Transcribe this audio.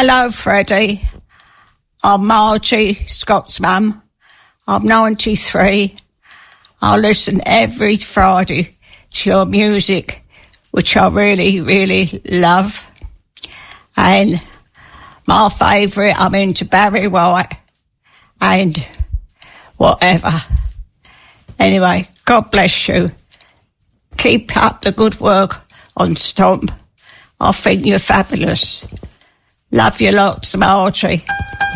Hello, Freddie. I'm Margie, Scott's mum. I'm 93. I listen every Friday to your music, which I really, really love. And my favourite, I'm into Barry White and whatever. Anyway, God bless you. Keep up the good work on Stomp. I think you're fabulous. Love you lots, Margie.